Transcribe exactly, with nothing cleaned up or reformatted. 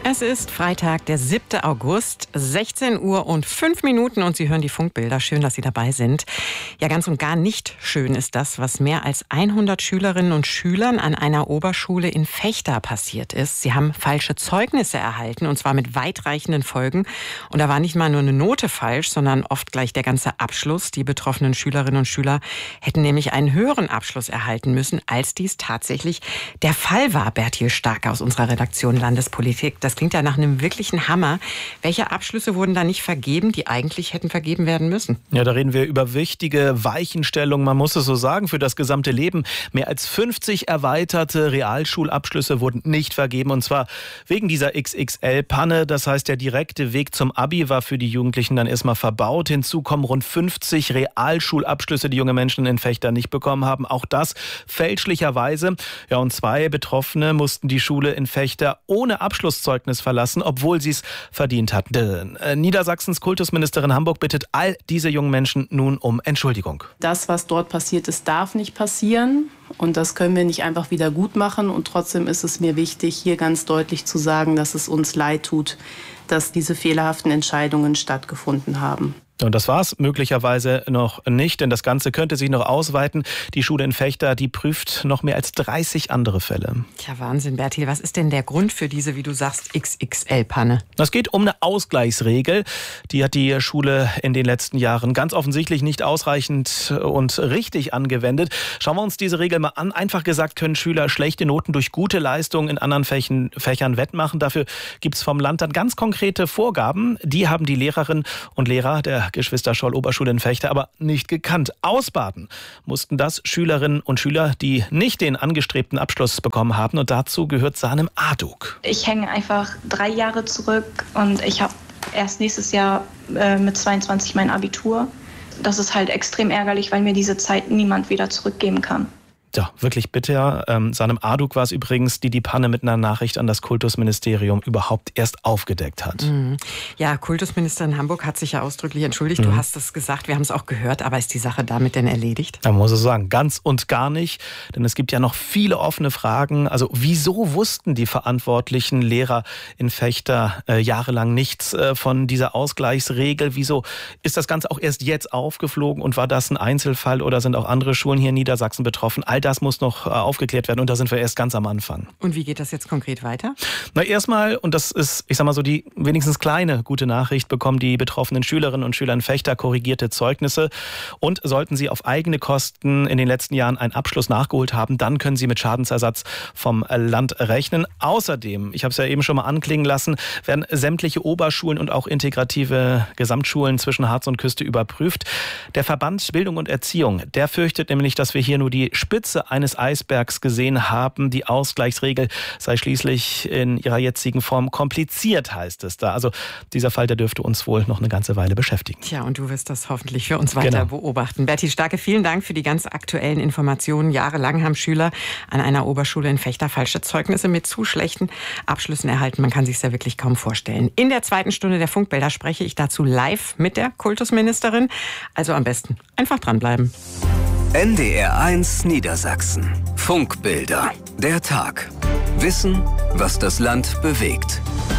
Es ist Freitag, der siebte August, sechzehn Uhr und fünf Minuten und Sie hören die Funkbilder. Schön, dass Sie dabei sind. Ja, ganz und gar nicht schön ist das, was mehr als hundert Schülerinnen und Schülern an einer Oberschule in Vechta passiert ist. Sie haben falsche Zeugnisse erhalten und zwar mit weitreichenden Folgen. Und da war nicht mal nur eine Note falsch, sondern oft gleich der ganze Abschluss. Die betroffenen Schülerinnen und Schüler hätten nämlich einen höheren Abschluss erhalten müssen, als dies tatsächlich der Fall war. Bertil Starke aus unserer Redaktion Landespolitik. Das klingt ja nach einem wirklichen Hammer. Welche Abschlüsse wurden da nicht vergeben, die eigentlich hätten vergeben werden müssen? Ja, da reden wir über wichtige Weichenstellungen, man muss es so sagen, für das gesamte Leben. Mehr als fünfzig erweiterte Realschulabschlüsse wurden nicht vergeben und zwar wegen dieser X X L-Panne. Das heißt, der direkte Weg zum Abi war für die Jugendlichen dann erstmal verbaut. Hinzu kommen rund fünfzig Realschulabschlüsse, die junge Menschen in Vechta nicht bekommen haben. Auch das fälschlicherweise. Ja, und zwei Betroffene mussten die Schule in Vechta ohne Abschlusszeugnis verlassen, obwohl sie es verdient hatten. Niedersachsens Kultusministerin Hamburg bittet all diese jungen Menschen nun um Entschuldigung. Das, was dort passiert ist, darf nicht passieren. Und das können wir nicht einfach wieder gut machen. Und trotzdem ist es mir wichtig, hier ganz deutlich zu sagen, dass es uns leid tut, dass diese fehlerhaften Entscheidungen stattgefunden haben. Und das war's möglicherweise noch nicht, denn das Ganze könnte sich noch ausweiten. Die Schule in Vechta, die prüft noch mehr als dreißig andere Fälle. Tja, Wahnsinn, Bertil. Was ist denn der Grund für diese, wie du sagst, X X L-Panne? Es geht um eine Ausgleichsregel. Die hat die Schule in den letzten Jahren ganz offensichtlich nicht ausreichend und richtig angewendet. Schauen wir uns diese Regel mal an. Einfach gesagt können Schüler schlechte Noten durch gute Leistungen in anderen Fächen, Fächern wettmachen. Dafür gibt's vom Land dann ganz konkrete Vorgaben. Die haben die Lehrerinnen und Lehrer der Geschwister-Scholl-Oberschule in Vechta aber nicht gekannt. Ausbaden mussten das Schülerinnen und Schüler, die nicht den angestrebten Abschluss bekommen haben. Und dazu gehört Sanem Aduk. Ich hänge einfach drei Jahre zurück und ich habe erst nächstes Jahr äh, mit zweiundzwanzig mein Abitur. Das ist halt extrem ärgerlich, weil mir diese Zeit niemand wieder zurückgeben kann. Ja, wirklich bitter. Ähm, Sanem Aduk war es übrigens, die die Panne mit einer Nachricht an das Kultusministerium überhaupt erst aufgedeckt hat. Mhm. Ja, Kultusminister in Hamburg hat sich ja ausdrücklich entschuldigt. Mhm. Du hast es gesagt, wir haben es auch gehört, aber ist die Sache damit denn erledigt? Da muss ich sagen, ganz und gar nicht. Denn es gibt ja noch viele offene Fragen. Also wieso wussten die verantwortlichen Lehrer in Vechta äh, jahrelang nichts äh, von dieser Ausgleichsregel? Wieso ist das Ganze auch erst jetzt aufgeflogen und war das ein Einzelfall oder sind auch andere Schulen hier in Niedersachsen betroffen? All das muss noch aufgeklärt werden und da sind wir erst ganz am Anfang. Und wie geht das jetzt konkret weiter? Na, erstmal, und das ist, ich sag mal so, die wenigstens kleine gute Nachricht, bekommen die betroffenen Schülerinnen und Schüler in Vechta korrigierte Zeugnisse und sollten sie auf eigene Kosten in den letzten Jahren einen Abschluss nachgeholt haben, dann können sie mit Schadensersatz vom Land rechnen. Außerdem, ich habe es ja eben schon mal anklingen lassen, werden sämtliche Oberschulen und auch integrative Gesamtschulen zwischen Harz und Küste überprüft. Der Verband Bildung und Erziehung, der fürchtet nämlich, dass wir hier nur die Spitze eines Eisbergs gesehen haben. Die Ausgleichsregel sei schließlich in ihrer jetzigen Form kompliziert, heißt es da. Also dieser Fall, der dürfte uns wohl noch eine ganze Weile beschäftigen. Tja, und du wirst das hoffentlich für uns weiter genau. beobachten. Bertil Starke, vielen Dank für die ganz aktuellen Informationen. Jahrelang haben Schüler an einer Oberschule in Vechta falsche Zeugnisse mit zu schlechten Abschlüssen erhalten. Man kann sich ja wirklich kaum vorstellen. In der zweiten Stunde der Funkbilder spreche ich dazu live mit der Kultusministerin. Also am besten einfach dranbleiben. N D R eins Niedersachsen. Funkbilder. Der Tag. Wissen, was das Land bewegt.